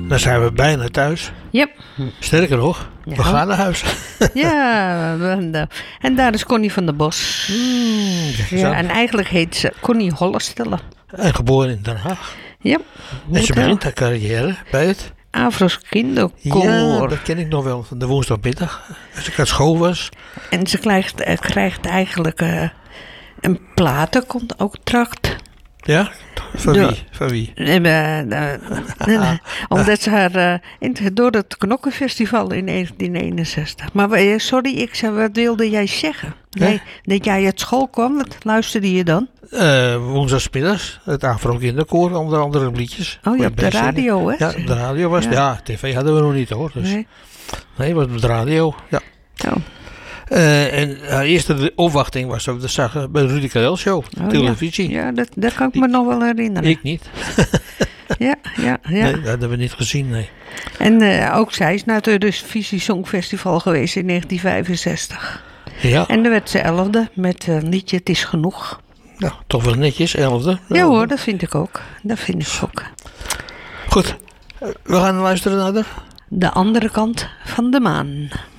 Dan zijn we bijna thuis. Yep. Sterker nog, Ja. we gaan naar huis. Ja, en daar is Connie van der Bos. Kijk eens Ja, aan. en eigenlijk heet ze Connie Hollestelle. En geboren in Den Haag. Yep. En ze begint haar carrière bij het... Avros Kinderkoor. Ja, dat ken ik nog wel van de woensdagmiddag. Als ik uit school was. En ze krijgt eigenlijk een platencontract. Ja? Van Ja. wie? Van wie? Omdat ze haar door het Knokkenfestival in 1961. Maar sorry, ik zei, wat wilde jij zeggen? Nee. Dat jij uit school kwam, wat luisterde je dan? Woensdagmiddags, het Afro Kinderkoor, onder andere liedjes. Oh, ja, op de radio, hè? Ja, op de radio was het. Ja. Ja, tv hadden we nog niet hoor. Dus. Nee, was op de radio. Ja. Oh. En haar eerste opwachting was op de bij de Rudy Karel Show, Oh, televisie. Ja, dat kan ik me nog wel herinneren. Ik niet. Ja. Nee, dat hadden we niet gezien, nee. En ook zij is naar het Eurovisie Songfestival geweest in 1965. Ja, En dan werd ze 11e met een liedje Het is genoeg. nou, toch wel netjes, 11e. Ja hoor, dat vind ik ook. Goed, we gaan luisteren naar de... De andere kant van de maan.